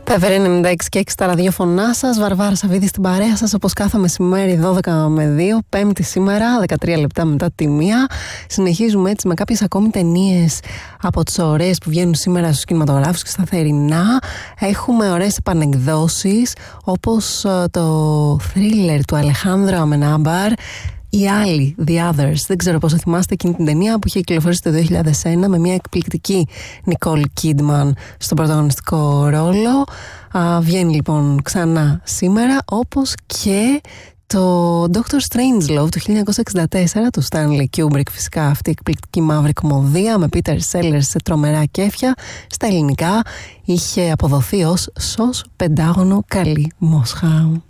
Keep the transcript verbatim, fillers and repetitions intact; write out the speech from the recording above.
Πέφερε ενενήντα έξι και έξι τα ραδιόφωνά σας, Βαρβάρα Σαββίδη στην παρέα σας, όπως κάθε μεσημέρι δώδεκα με δύο, Πέμπτη σήμερα, δεκατρία λεπτά μετά τη μία. Συνεχίζουμε έτσι με κάποιες ακόμη ταινίες από τις ωραίες που βγαίνουν σήμερα στους κινηματογράφους και στα θερινά. Έχουμε ωραίες επανεκδόσεις, όπως το thriller του Αλεχάνδρο Amenábar, οι άλλοι, The Others. Δεν ξέρω πώς θα θυμάστε εκείνη την ταινία που είχε κυκλοφορήσει το δύο χιλιάδες ένα με μια εκπληκτική Nicole Kidman στον πρωταγωνιστικό ρόλο. Α, βγαίνει λοιπόν ξανά σήμερα, όπως και το Doctor Strangelove του χίλια εννιακόσια εξήντα τέσσερα του Stanley Kubrick, φυσικά αυτή η εκπληκτική μαύρη κομμωδία με Peter Sellers σε τρομερά κέφια. Στα ελληνικά είχε αποδοθεί ως «Σως Πεντάγωνο Καλή Μόσχα».